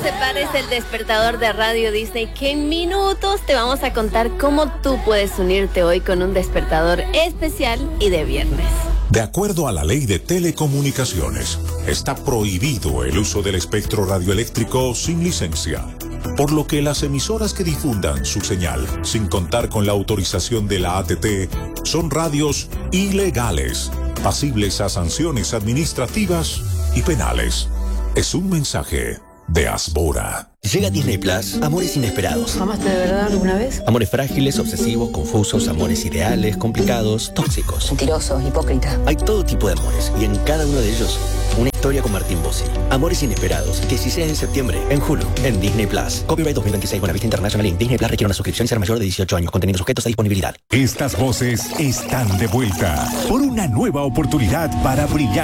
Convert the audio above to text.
separes el despertador de Radio Disney, que en minutos te vamos a contar cómo tú puedes unirte hoy con un despertador especial y de viernes. De acuerdo a la ley de telecomunicaciones, está prohibido el uso del espectro radioeléctrico sin licencia, por lo que las emisoras que difundan su señal sin contar con la autorización de la ATT son radios ilegales, pasibles a sanciones administrativas y penales. Es un mensaje de Asbora. Llega Disney Plus, amores inesperados. ¿Amaste de verdad alguna vez? Amores frágiles, obsesivos, confusos, amores ideales, complicados, tóxicos. Mentirosos, hipócrita. Hay todo tipo de amores y en cada uno de ellos una historia con Martín Bossi. Amores inesperados, 16 de septiembre en Hulu, en Disney Plus. Copyright 2026 con la vista internacional en Disney Plus. Requiere una suscripción y ser mayor de 18 años. Contenidos sujetos a disponibilidad. Estas voces están de vuelta por una nueva oportunidad para brillar.